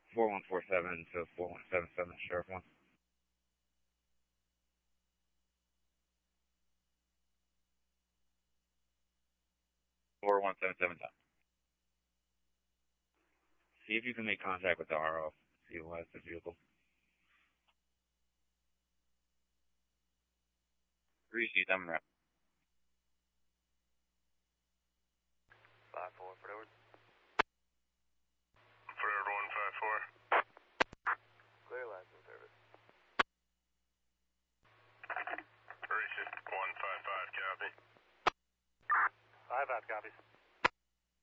4147 to 4177, Sheriff 1. See if you can make contact with the RO. See who has the vehicle. Receipt, I'm wrapped. 5-4, Forward. Forward 154. Clear license service. Receipt 155, copy. 5-5 copies.